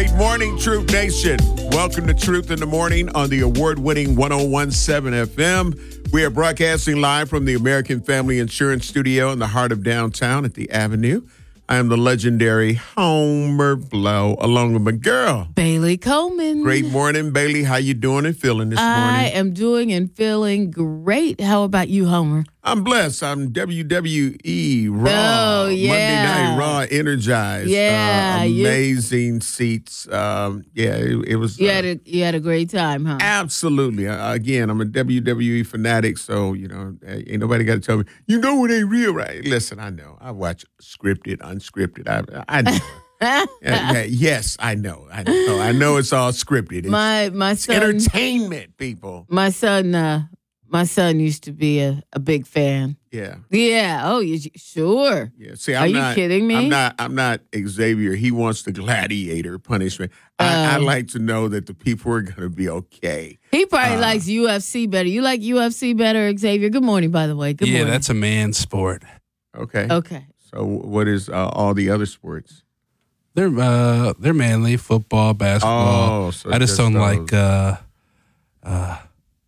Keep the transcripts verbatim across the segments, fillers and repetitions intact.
Great morning, Truth Nation. Welcome to Truth in the Morning on the award-winning one oh one point seven F M. We are broadcasting live from the American Family Insurance Studio in the heart of downtown at the Avenue. I am the legendary Homer Blow, along with my girl, Bailey Coleman. Great morning, Bailey. How you doing and feeling this morning? I am doing and feeling great. How about you, Homer? I'm blessed. I'm W W E Raw. Oh, yeah. Monday Night Raw, energized. Yeah. Uh, you- amazing seats. Um, yeah, it, it was. You uh, had a you had a great time, huh? Absolutely. Uh, again, I'm a W W E fanatic, so, you know, ain't nobody got to tell me, you know it ain't real, right? Listen, I know. I watch scripted, unscripted. I, I know. yeah, yeah, yes, I know. I know. I know it's all scripted. It's, my my it's son, entertainment, people. my son, uh, my son used to be a, a big fan. Yeah. Yeah. Oh, you sure? Yeah. See, I'm Are you not, kidding me? I'm not. I'm not Xavier. He wants the gladiator punishment. I, I Oh. like to know that the people are going to be okay. He probably Uh, likes U F C better. You like U F C better, Xavier? Good morning, by the way. Good yeah, morning. that's a man's sport. Okay. Okay. So, what is uh, all the other sports? They're uh, they're manly football, basketball. Oh, so I just, don't those. like uh, uh,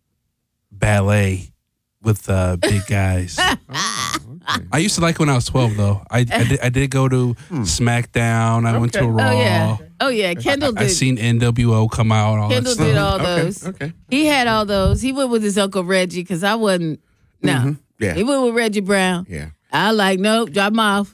ballet with uh, big guys. Oh, okay. I used to like it when I was twelve, though. I I did, I did go to SmackDown. I went to Okay. Raw. Oh yeah. Oh yeah. Kendall I did. seen N W O come out. All Kendall that stuff. did all Okay, those. okay. He had all those. He went with his Uncle Reggie because I wasn't. No. Mhm. Yeah. He went with Reggie Brown. Yeah. I like, nope, drop him off.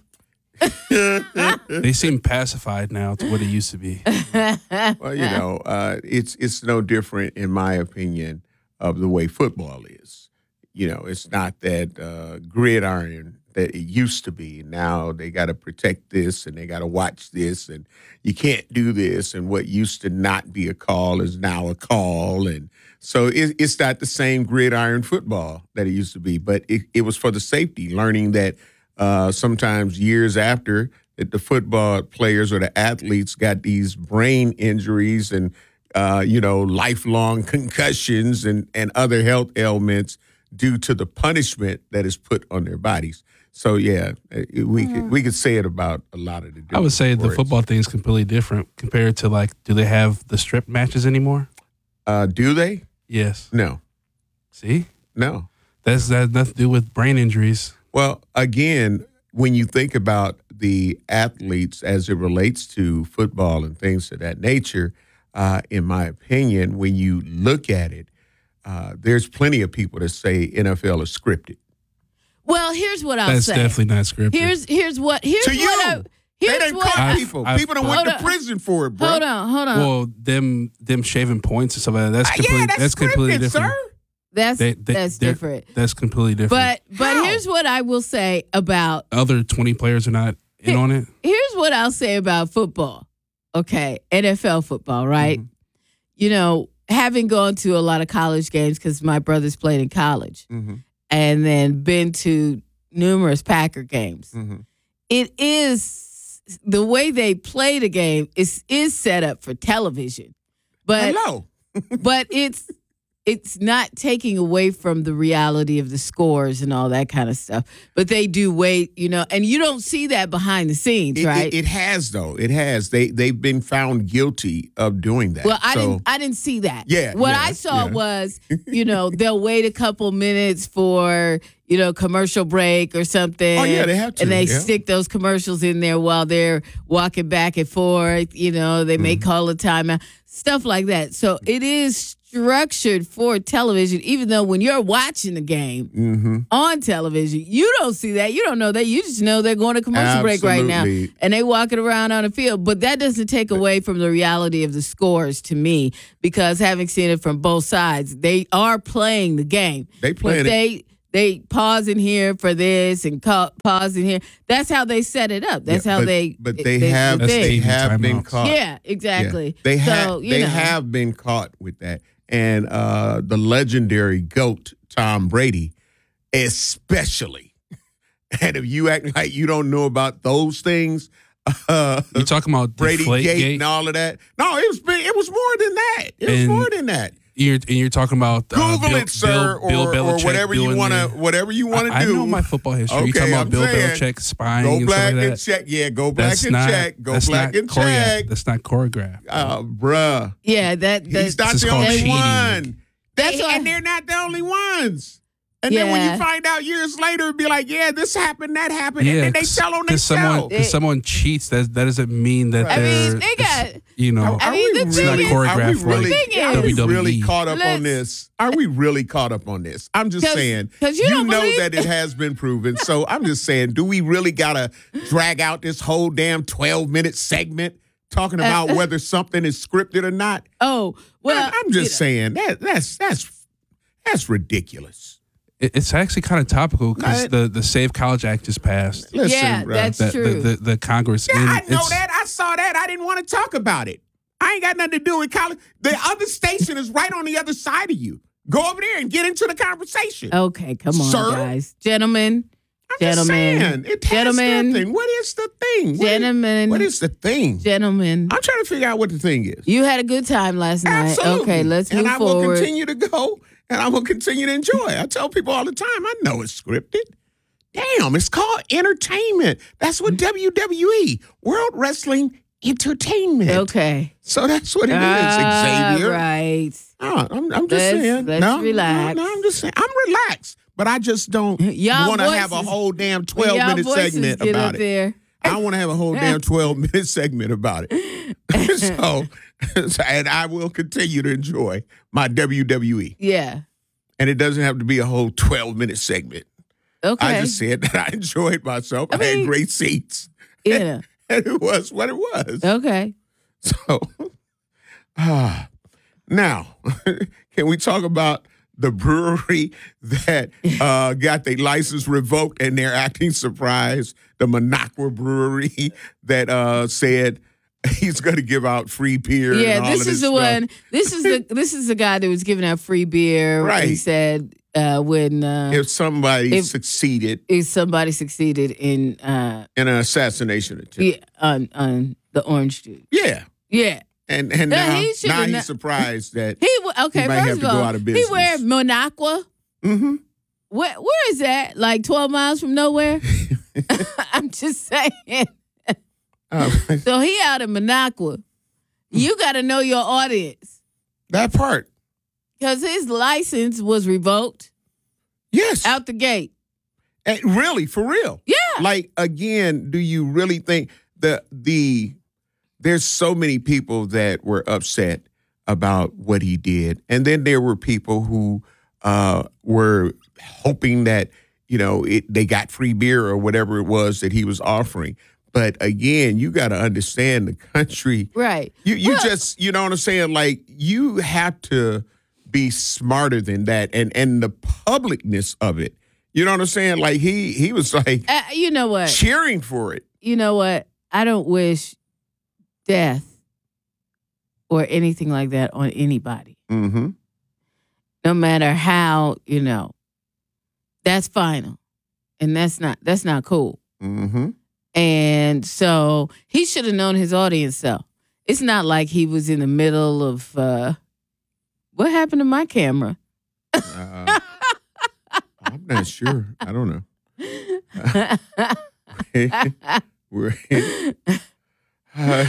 They seem pacified now to what it used to be. Well, you know, uh, it's it's no different, in my opinion, of the way football is. You know, it's not that uh, gridiron that it used to be. Now they got to protect this and they got to watch this and you can't do this. And what used to not be a call is now a call. And so it, it's not the same gridiron football that it used to be. But it, it was for the safety, learning that uh, sometimes years after that the football players or the athletes got these brain injuries and, uh, you know, lifelong concussions and, and other health ailments due to the punishment that is put on their bodies. So, yeah, we could, we could say it about a lot of the different I would say the sports. football thing is completely different compared to, like, do they have the strip matches anymore? Uh, do they? Yes. No. See? No. That's that has nothing to do with brain injuries. Well, again, when you think about the athletes as it relates to football and things of that nature, uh, in my opinion, when you look at it, uh, there's plenty of people that say N F L is scripted. Well, here's what I'll That's say. definitely not scripted. Here's here's what here's To you, what I, they here's done what caught I've- people. I've- people done Hold went to on. prison for it, bro. Hold on, hold on. Well, them them shaving points and stuff like that. That's Uh, completely yeah, that's, that's completely scripted, different. sir. that's They- they- that's they're- different. That's completely different. But but How? here's what I will say about other twenty players are not in on it. here's what I'll say about football. Okay, N F L football, right? Mhm. You know, having gone to a lot of college games because my brothers played in college, Mm-hmm. and then been to numerous Packer games. Mm-hmm. It is the way they play the game is is set up for television, but Hello. but it's it's not taking away from the reality of the scores and all that kind of stuff. But they do wait, you know, and you don't see that behind the scenes, It, right? it, it has though. It has. They they've been found guilty of doing that. well, I So- didn't. I didn't see that. Yeah, What yeah, I saw yeah. was, you know, they'll wait a couple minutes for, you know, commercial break or something. Oh, yeah, they have to, and they yeah. stick those commercials in there while they're walking back and forth. You know, they may Mm-hmm. call a timeout, stuff like that. So it is structured for television. Even though when you're watching the game Mm-hmm. on television, you don't see that. You don't know that. You just know they're going to commercial break right now. Absolutely. And they walking around on the field. But that doesn't take away from the reality of the scores to me, because having seen it from both sides, they are playing the game. They playing but it. they they pause in here for this and ca- pause in here. That's how they set it up. That's Yeah, how but, they. But they, have the That's they thing. T V have been timeouts. caught. Yeah, exactly. Yeah. They so, have you they know. have been caught with that, and uh, the legendary GOAT Tom Brady, especially. And if you act like you don't know about those things, uh, You talking about Brady Deflate Gate Gate? and all of that. No, it was big, it was more than that. It was And- more than that. You're, and you're talking about uh, Google Bill, it, sir, Bill, Bill or, or Belichick whatever you doing want to the- whatever you want to I, do. I know my football history. you're Okay, talking about I'm Bill saying, Belichick spying Go and stuff black like and that. check. Yeah, go black That's and not, check. Go that's black not and choreo- check. That's not choreographed. Oh, bruh. Yeah, that He's that's not This is the called only cheating. one. That's They- why- and they're not the only ones. And then when Yeah. you find out years later, it'd be like, yeah, this happened, that happened, and Yeah, then they tell on their someone show. because someone cheats. That that doesn't mean that I they're. mean, they got- you know. I mean, the we thing really, is- are we choreographed really, like are we W W E. really caught up Let's- on this? Are we really caught up on this? I'm just 'Cause- saying. 'cause you don't know believe- that it has been proven. So I'm just saying, do we really gotta drag out this whole damn twelve minute segment talking about Uh, whether something is scripted or not? oh well. I, I'm just you know. saying that that's that's that's ridiculous. It- It's actually kind of topical because Right. the, the Save College Act just passed. Listen, Yeah, bruh. that's The, true. the, the, the Congress. Yeah, and I know it's- that. I saw that. I didn't want to talk about it. I ain't got nothing to do with college. The other station is right on the other side of you. Go over there and get into the conversation. Okay, come on, Sir? guys, gentlemen, I'm just gentlemen, saying, it has gentlemen, nothing. What is the thing? What is- gentlemen, what is the thing? gentlemen. I'm trying to figure out what the thing is. You had a good time last night. Absolutely. Okay, let's move and I forward. will continue to go, and I will continue to enjoy. I tell people all the time, I know it's scripted. Damn, it's called entertainment. That's what W W E, World Wrestling Entertainment. Okay. So that's what it is, Ah, Xavier. right. No, I'm, I'm just Let's- saying. let's no, relax. No, no, I'm just saying. I'm relaxed, but I just don't Y'all want to have a voices- whole damn When twelve y'all minute voices segment get about up it. there. I want to have a whole damn twelve minute segment about it. so, so, and I will continue to enjoy my W W E. Yeah. And it doesn't have to be a whole twelve minute segment. Okay. I just said that I enjoyed myself. I, I mean- had great seats. yeah. And it was what it was. Okay. So, ah, now, can we talk about the brewery that uh, got their license revoked and they're acting surprised? The Minocqua Brewery that uh, said he's going to give out free beer. Yeah, and all this of is the stuff. one. This is the this is the guy that was giving out free beer. He Right. said uh, when uh, If somebody If- succeeded if somebody succeeded in uh, in an assassination attempt, yeah, on on the orange juice. yeah, Yeah. and and No, now, he should've now he's not- surprised that He wa- okay. He might first have of to go all, out of he business. wear Minocqua. mm-hmm. Where where is that? Like twelve miles from nowhere. I'm just saying. uh, So he out in Minocqua. You got to know your audience that part. because his license was revoked Yes, out the gate. And really, for real. Yeah. Like again, do you really think the the there's so many people that were upset about what he did, and then there were people who uh, were hoping that you know it, they got free beer or whatever it was that he was offering. But again, you got to understand the country. Right. You you Well- just you know what I'm saying? Like you have to be smarter than that, and and the publicness of it. You know what I'm saying? Like he he was like Uh, you know what? cheering for it. You know what? I don't wish death or anything like that on anybody. Mm-hmm. No matter how, you know, that's final. And that's not that's not cool. Mm-hmm. And so he should have known his audience though. It's not like he was in the middle of uh what happened to my camera? Uh, I'm not sure. I don't know. We're uh,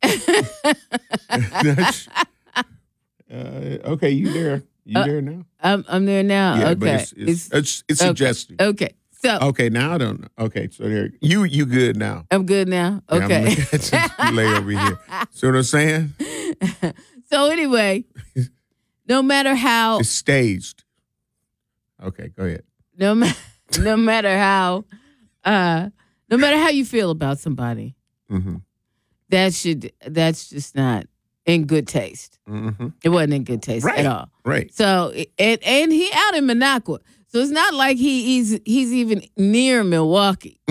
not- uh, okay. You there? You Uh, there now? I'm I'm there now. Yeah, okay. but it's it's it's, it's okay. suggested. Okay. So Okay, now I don't know. Okay, so there you you good now. I'm good now. Yeah, I'm Okay. looking at you lay over here. See what I'm saying? So anyway, no matter how It's staged. Okay, go ahead. no ma- no matter how uh no matter how you feel about somebody, Mm-hmm. that should that's just not in good taste. Mm-hmm. It wasn't in good taste Right. at all. Right. So and and he out in Minocqua. So it's not like he, he's he's even near Milwaukee.